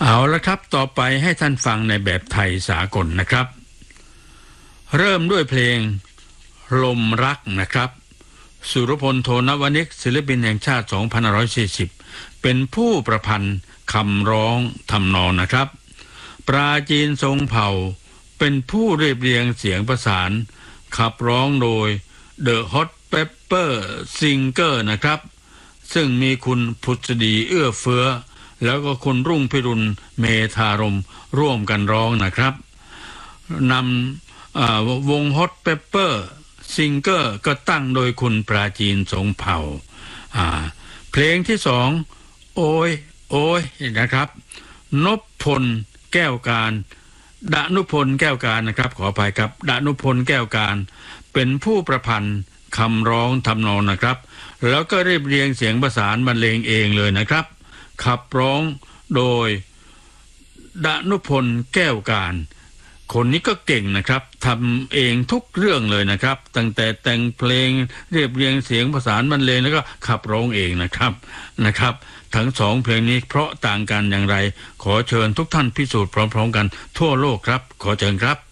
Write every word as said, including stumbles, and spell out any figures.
เอาละครับต่อไปให้ท่านฟังในแบบไทยสากลนะครับเริ่มด้วยเพลงลมรักนะครับสุรพลโทนวนิกศิลปินแห่งชาติสองพันห้าร้อยสี่สิบเป็นผู้ประพันธ์คำร้องทำนองนะครับปราจีนทรงเผ่าเป็นผู้เรียบเรียงเสียงประสานขับร้องโดย The Hot Pepper Singer นะครับซึ่งมีคุณพุทธดีเอื้อเฟื้อแล้วก็คุณรุ่งพิรุณเมธารมร่วมกันร้องนะครับนำวง Hot Pepper Singer ก็ตั้งโดยคุณปราจีนทรงเผ่าเพลงที่สองโอ้ยโอ้ยนะครับนพพลแก้วการดนุพลแก้วการนะครับขออภัยครับดนุพลแก้วการเป็นผู้ประพันธ์คำร้องทำนองนะครับแล้วก็เรียบเรียงเสียงประสานบรรเลงเองเลยนะครับขับร้องโดยดนุพลแก้วการคนนี้ก็เก่งนะครับทำเองทุกเรื่องเลยนะครับตั้งแต่แต่งเพลงเรียบเรียงเสียงประสานบรรเลงแล้วก็ขับร้องเองนะครับนะครับทั้งสองเพลงนี้เพราะต่างกันอย่างไรขอเชิญทุกท่านพิสูจน์พร้อมๆกันทั่วโลกครับขอเชิญครับ